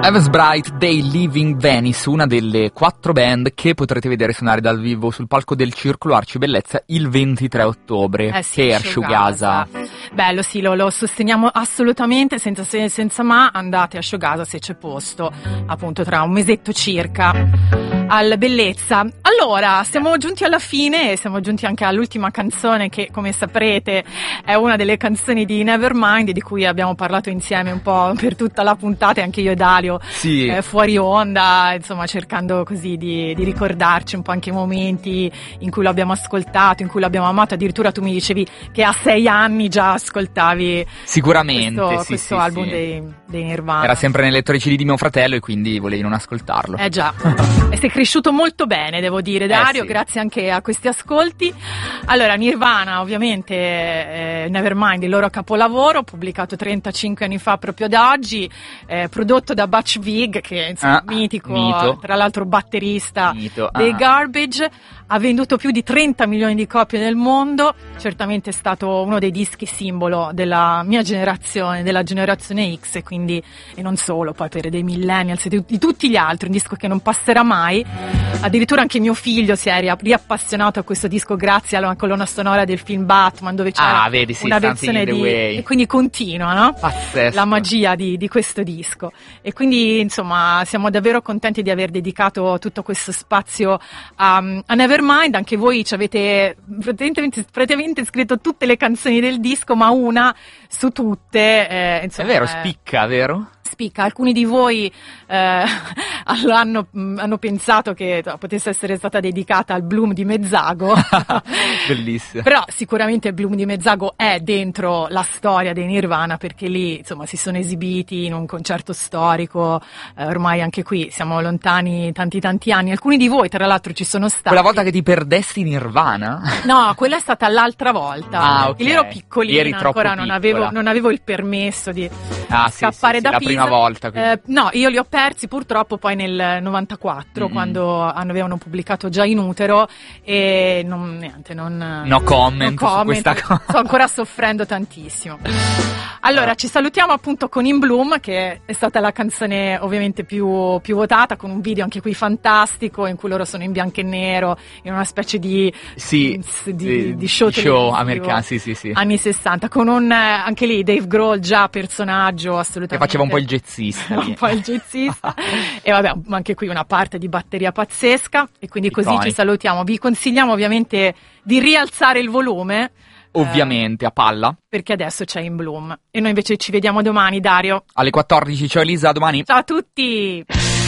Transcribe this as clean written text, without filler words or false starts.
Eva's Bright dei Leaving Venice, una delle 4 band che potrete vedere suonare dal vivo sul palco del Circolo Arci Bellezza il 23 ottobre, sì, per Shugasa. Bello, sì, lo sosteniamo assolutamente, senza ma. Andate a Shugasa se c'è posto, appunto tra un mesetto circa, al Bellezza. Allora, siamo giunti alla fine e siamo giunti anche all'ultima canzone che, come saprete, è una delle canzoni di Nevermind, di cui abbiamo parlato insieme un po' per tutta la puntata, e anche io e Dario fuori onda, insomma, cercando così di ricordarci un po' anche i momenti in cui lo abbiamo ascoltato, in cui l'abbiamo amato. Addirittura tu mi dicevi che a 6 anni già ascoltavi sicuramente questo album dei Nirvana. Era sempre nelle lettori CD di mio fratello e quindi volevi non ascoltarlo. Già. E sei cresciuto molto bene, devo dire, Dario, sì. Grazie anche a questi ascolti. Allora, Nirvana, ovviamente, Nevermind, il loro capolavoro, pubblicato 35 anni fa proprio da oggi, prodotto da Butch Vig, che insomma mito, tra l'altro batterista dei Garbage. Ha venduto più di 30 milioni di copie nel mondo, certamente è stato uno dei dischi simbolo della mia generazione, della generazione X, e non solo, poi per dei millennials e di tutti gli altri, un disco che non passerà mai. Addirittura anche mio figlio si è riappassionato a questo disco grazie alla colonna sonora del film Batman, dove c'era una versione e quindi continua, no? Pazzesco. La magia di questo disco. E quindi insomma siamo davvero contenti di aver dedicato tutto questo spazio a Nevermind. Anche voi ci avete praticamente scritto tutte le canzoni del disco, ma una su tutte, insomma, è vero, spicca, vero? Spicca. Alcuni di voi hanno pensato che potesse essere stata dedicata al Bloom di Mezzago. Bellissimo. Però sicuramente il Bloom di Mezzago è dentro la storia dei Nirvana, perché lì insomma si sono esibiti in un concerto storico, ormai anche qui siamo lontani tanti anni. Alcuni di voi tra l'altro ci sono stati. Quella volta che ti perdesti Nirvana? No, quella è stata l'altra volta. Okay. Io ero piccolina, eri ancora non avevo il permesso di scappare da la Pisa. Prima volta. No, io li ho persi purtroppo poi nel 94, quando avevano pubblicato Già in utero, e no comment su questa cosa. Sto ancora soffrendo tantissimo. Allora, ci salutiamo appunto con In Bloom, che è stata la canzone ovviamente più votata, con un video anche qui fantastico, in cui loro sono in bianco e nero, in una specie di show americano, sì. Anni 60, con anche lì Dave Grohl, già personaggio assolutamente. Che faceva un po' il jazzista. Un po' il jazzista. E vabbè, anche qui una parte di batteria pazzesca, e quindi così ci salutiamo. Vi consigliamo ovviamente di rialzare il volume. Ovviamente, a palla. Perché adesso c'è In Bloom. E noi invece ci vediamo domani, Dario. Alle 14, ciao Elisa, a domani. Ciao a tutti!